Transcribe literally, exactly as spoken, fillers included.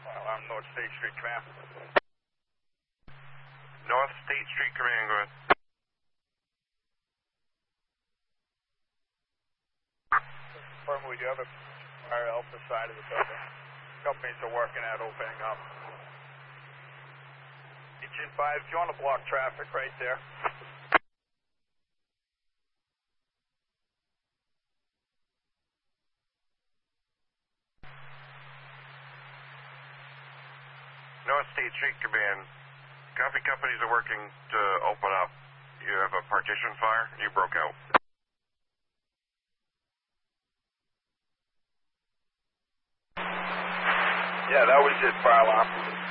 Alarm, North State Street Command. North State Street Command, go ahead. Confirm we do have a fire alpha side of the building. Companies are working at opening up. Engine five, if you want to block traffic right there. North State Street Command. Copy, companies are working to open up. You have a partition fire. You broke out. Yeah, that was it, fire alarm.